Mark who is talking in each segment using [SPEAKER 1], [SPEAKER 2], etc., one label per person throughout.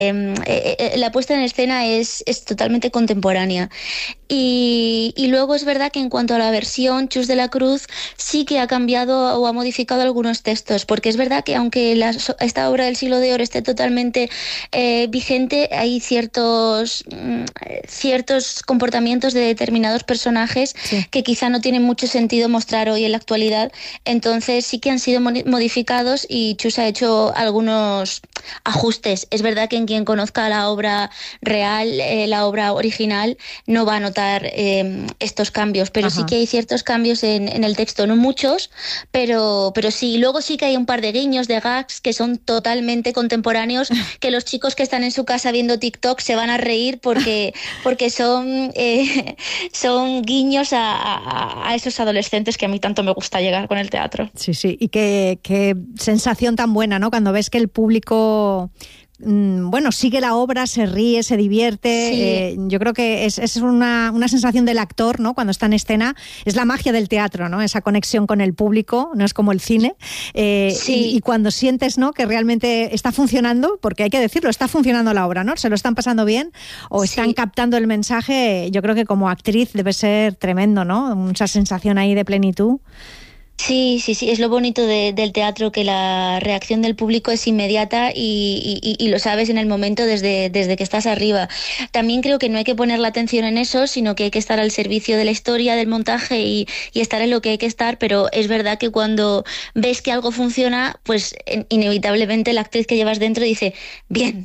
[SPEAKER 1] la puesta en escena es totalmente contemporánea. Y luego es verdad que en cuanto a la versión, Chus de la Cruz sí que ha cambiado o ha modificado algunos textos, porque es verdad que aunque esta obra del Siglo de Oro esté totalmente vigente, hay ciertos comportamientos de determinados personajes que quizá no tienen mucho sentido mostrar hoy en la actualidad. Entonces sí que han sido modificados y Chus ha hecho algunos ajustes. Es verdad que en quien conozca la obra real, la obra original, no va a notar estos cambios, pero sí que hay ciertos cambios en el texto, no muchos, pero sí. Luego sí que hay un par de guiños, de gags que son totalmente contemporáneos, que los chicos que están en su casa viendo TikTok se van a reír porque son guiños a esos adolescentes que a mí tanto me gusta llegar con el teatro.
[SPEAKER 2] Sí, sí, y qué sensación tan buena, ¿no? Cuando ves que el público sigue la obra, se ríe, se divierte. Yo creo que es una sensación del actor, ¿no? Cuando está en escena, es la magia del teatro, ¿no? Esa conexión con el público, no es como el cine. Y cuando sientes, ¿no?, que realmente está funcionando, porque hay que decirlo, está funcionando la obra, ¿no? Se lo están pasando bien o están captando el mensaje. Yo creo que como actriz debe ser tremendo, ¿no? Esa sensación ahí de plenitud.
[SPEAKER 1] Sí, es lo bonito del teatro, que la reacción del público es inmediata y lo sabes en el momento desde que estás arriba. También creo que no hay que poner la atención en eso, sino que hay que estar al servicio de la historia, del montaje y estar en lo que hay que estar, pero es verdad que cuando ves que algo funciona, pues inevitablemente la actriz que llevas dentro dice, bien,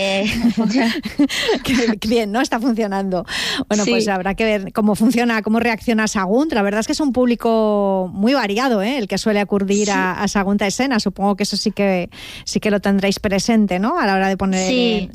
[SPEAKER 2] bien, ¿no? Está funcionando. Bueno, pues habrá que ver cómo funciona, cómo reacciona Sagunt. La verdad es que es un público muy variado, el que suele acudir a Sagunta Escena. Supongo que eso sí que lo tendréis presente, ¿no? A la hora de poner...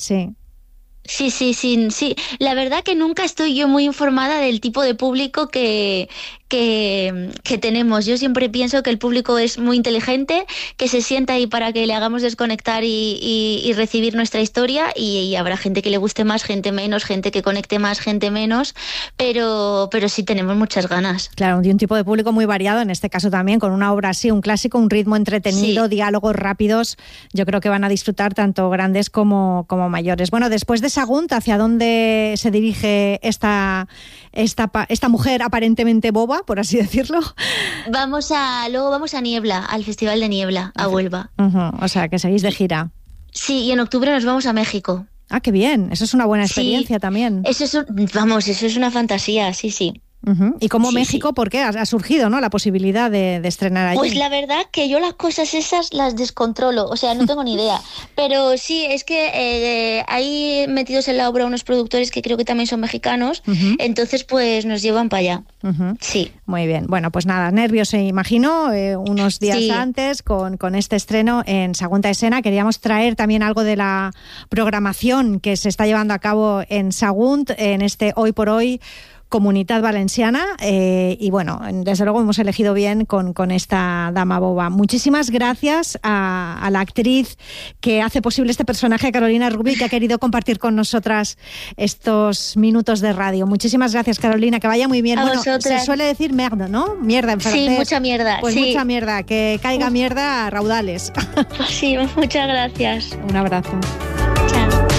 [SPEAKER 1] Sí. La verdad que nunca estoy yo muy informada del tipo de público que tenemos. Yo siempre pienso que el público es muy inteligente, que se sienta ahí para que le hagamos desconectar y recibir nuestra historia, y habrá gente que le guste más, gente menos, gente que conecte más, gente menos, pero sí tenemos muchas ganas.
[SPEAKER 2] Claro, de un tipo de público muy variado, en este caso también, con una obra así, un clásico, un ritmo entretenido, diálogos rápidos. Yo creo que van a disfrutar tanto grandes como mayores. Bueno, después de Sagunt, ¿hacia dónde se dirige esta mujer aparentemente boba, por así decirlo?
[SPEAKER 1] Luego vamos a Niebla, al Festival de Niebla, a Huelva.
[SPEAKER 2] O sea, que seguís de gira.
[SPEAKER 1] Sí, y en octubre nos vamos a México.
[SPEAKER 2] Ah, qué bien, eso es una buena experiencia también.
[SPEAKER 1] Eso es una fantasía, sí.
[SPEAKER 2] ¿Y cómo México? ¿Por qué ha surgido, ¿no?, la posibilidad de estrenar allí?
[SPEAKER 1] Pues la verdad que yo las cosas esas las descontrolo, o sea, no tengo ni idea. Pero sí, es que hay metidos en la obra unos productores que creo que también son mexicanos, entonces pues nos llevan para allá. Sí.
[SPEAKER 2] Muy bien. Bueno, pues nada, nervios imagino, unos días antes con este estreno en Sagunta Escena. Queríamos traer también algo de la programación que se está llevando a cabo en Sagunt, en este Hoy por Hoy Comunitat Valenciana, y bueno, desde luego hemos elegido bien con esta dama boba. Muchísimas gracias a la actriz que hace posible este personaje, Carolina Rubí, que ha querido compartir con nosotras estos minutos de radio. Muchísimas gracias, Carolina, que vaya muy bien. Bueno, se suele decir merda, ¿no? Mierda en francés.
[SPEAKER 1] Sí, mucha mierda.
[SPEAKER 2] Pues mucha mierda, que caiga mierda a raudales.
[SPEAKER 1] Sí, muchas gracias.
[SPEAKER 2] Un abrazo.
[SPEAKER 1] Chao.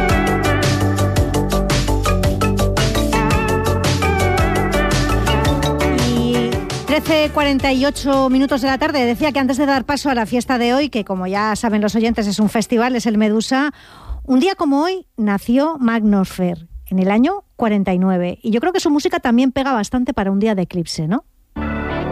[SPEAKER 2] 13:48 minutos de la tarde. Decía que antes de dar paso a la fiesta de hoy, que como ya saben los oyentes es un festival, es el Medusa, un día como hoy nació Magnus Fer, en el año 49. Y yo creo que su música también pega bastante para un día de eclipse, ¿no?